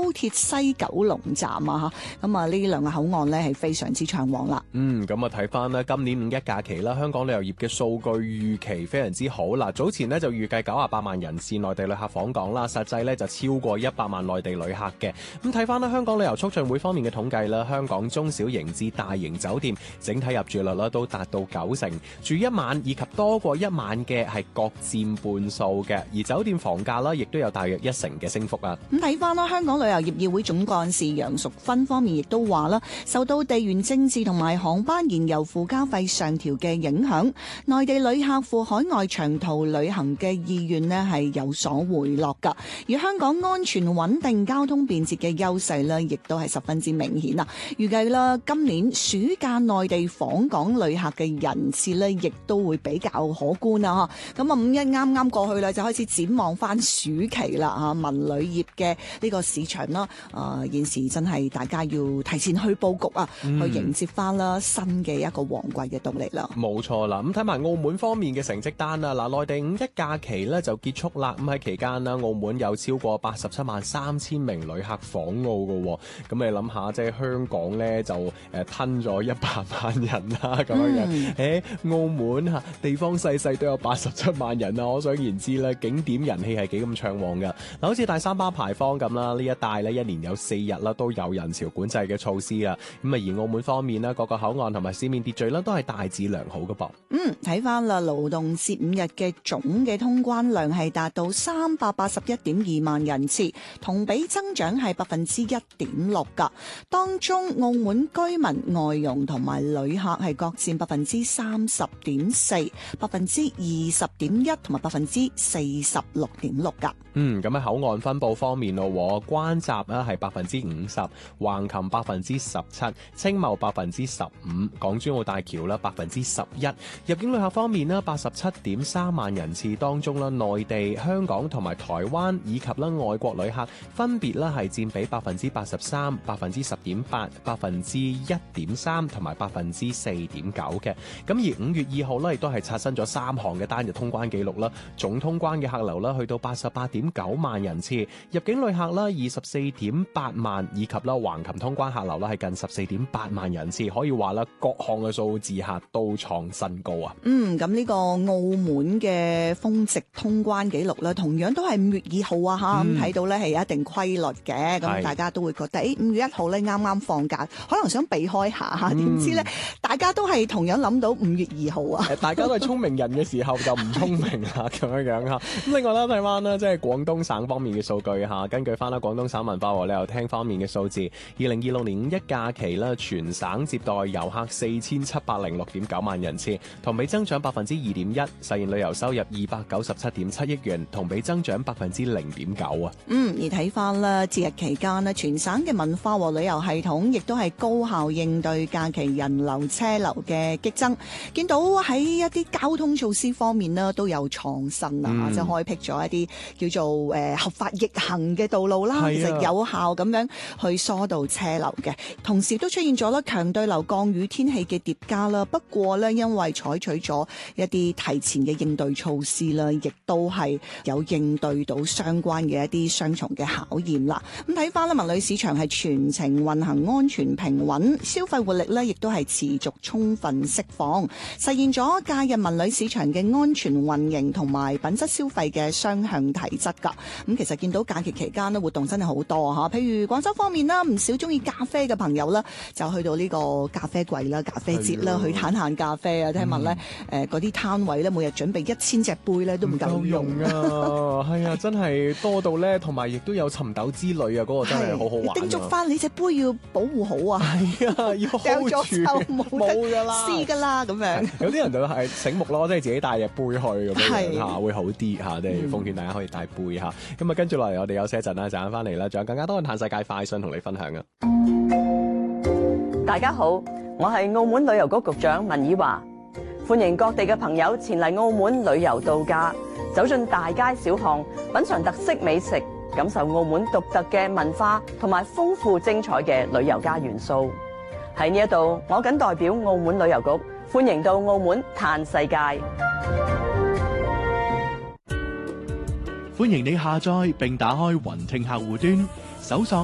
鐵西九龍站啊嚇，咁啊呢兩個口岸呢係非常之暢旺啦。 咁啊睇翻呢今年五一假期啦，香港旅遊業嘅數據預期非常之好啦。早前呢就預計98萬人次內地旅客訪港啦，實際呢就超過100萬內地旅客嘅。咁睇翻呢香港旅遊促進會方面嘅統計啦，香港中小型至大型酒店整體入住率啦都達到90%，住一晚以及多過一晚嘅係各佔半數嘅，而酒店房價啦亦都有大約1成嘅升幅啊。 咁睇翻啦，香港旅遊業議會總幹事楊淑芬方面亦都話啦，受到地緣政治同埋航班燃油附加費上調嘅影響，內地旅客赴海外長途旅行嘅意願呢係有所回落㗎。而香港安全穩定、交通便捷嘅優勢呢，亦都係十分之明顯啊！預計啦，今年暑假內地訪港旅客嘅人次呢，亦都會比較可觀啊！咁啊，五一啱啱過去啦，就開始展望翻暑期啦啊！文旅業嘅呢個市場啦，現時真係大家要提前去佈局啊，去迎接翻啦新嘅一個旺季嘅到嚟啦。 冇錯啦，咁睇埋澳門方面嘅成績單啦，嗱，內地五一假期咧就結束啦，咁喺期間啦，澳門有超過873000名旅客訪澳嘅，咁你諗下，即係香港咧就吞咗100萬人啦咁樣嘅，澳門嚇地方細細都有87萬人啊，可想而知咧景點人氣係幾咁暢旺㗎。嗱，好似大三巴牌坊咁啦，呢一帶咧一年有4日啦都有人潮管制嘅措施啊，咁啊而澳門方面咧各個口岸同埋市面秩序咧都係大致良好嘅噃。 睇翻啦，勞動節5日嘅總嘅通關量係達到381.2萬人次，同比增長係1.6%㗎。當中澳門居民、外傭同埋旅客係各佔30.4%、20.1%同埋46.6%㗎。 咁喺口岸分佈方面咯，關閘咧係50%，橫琴17%，青茂15%，港珠澳大橋啦11%。入境旅客方面咧，87.3萬人次當中啦，內地、香港同埋台灣以及啦外國旅客分別啦係佔比83%、10.8%、1.3%同埋4.9%嘅。咁而5月2號咧亦都係刷新咗3項嘅單日通關記錄啦，總通關嘅客流啦去到88.9萬人次，入境旅客啦24.8萬，以及啦橫琴通關客流啦係近14.8萬人次，可以話啦各項嘅數字下都創新高啊！ 咁呢個澳門嘅峰值通關記錄咧，同樣都係5月2號啊嚇，咁睇到咧係有一定規律嘅，咁大家都會覺得5月1號咧啱啱放假，可能想避開下嚇，點知咧大家都係同樣諗到5月2號啊！ 大家都係聰明人嘅時候就唔聰明啦咁樣嚇。咁另外啦睇翻啦，即係廣東省方面嘅數據嚇，根據翻啦廣東省文化和旅遊廳方面嘅數字，2026年五一假期啦，全省接待遊客4706.9萬人次，同比增長2.1%，實現旅遊收入297.7億元，同比增長0.9%啊。 而睇翻啦，節日期間咧，全省嘅文化和旅遊系統亦都係高效應對假期人流車流嘅激增。見到喺一啲交通措施方面呢，都有創新啊，即係開闢咗一啲叫做合法逆行嘅道路啦，其實有效咁樣去疏導車流嘅。同時都出現咗啦強對流降雨天氣嘅疊加啦。不過呢，因為採取咗一啲提前嘅應對措施啦，亦都係有應對到相關嘅一啲雙重嘅考驗啦。咁睇翻咧，文旅市場係全程運行安全平穩，消費活力咧亦都係持續充分釋放，實現咗假日文旅市場嘅安全運營同埋品質消費嘅雙向體質㗎。咁其實見到假期期間咧活動真係好多嚇，譬如廣州方面啦，唔少中意咖啡嘅朋友啦，就去到呢個咖啡季啦、咖啡節啦，去嘆嘆咖啡啊。聽聞咧嗰啲攤位咧，每日準備1000隻杯咧都唔夠用啊！ 係啊，真係多到咧，同埋亦都有尋豆之旅啊！嗰個真係好好玩啊！ 叮囑翻你隻杯要保護好啊！ 係啊，要 hold 住，冇㗎啦， 試㗎啦咁樣。 有啲人就係醒目咯，即係自己帶隻杯去咁樣嚇，會好啲嚇。即係奉勸大家可以帶杯嚇。咁啊，跟住落嚟我哋休息一陣啦，陣間翻嚟啦，仲有更加多嘅嘆世界快訊同你分享啊！ 大家好，我係澳門旅遊局局長文綺華，歡迎各地嘅朋友前嚟澳門旅遊度假，走進大街小巷，品嚐特色美食，感受澳門獨特嘅文化同埋豐富精彩嘅旅遊家元素。喺呢一度，我謹代表澳門旅遊局歡迎到澳門嘆世界。 歡迎你下載並打開雲聽客戶端，搜索